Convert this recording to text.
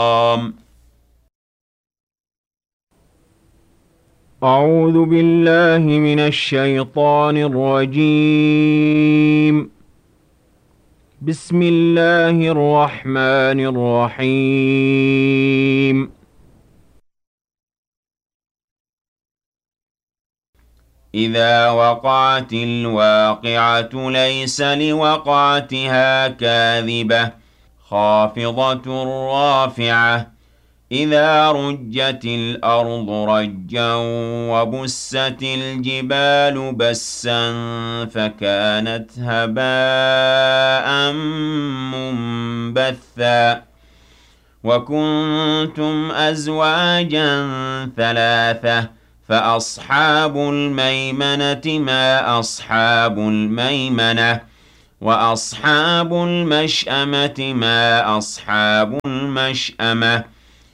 أعوذ بالله من الشيطان الرجيم. بسم الله الرحمن الرحيم. إذا وقعت الواقعة ليس لوقعتها كاذبة خافضة رافعة إذا رجت الأرض رجا وبست الجبال بسا فكانت هباء منبثا وكنتم أزواجا ثلاثة فأصحاب الميمنة ما أصحاب الميمنة وأصحاب المشأمة ما أصحاب المشأمة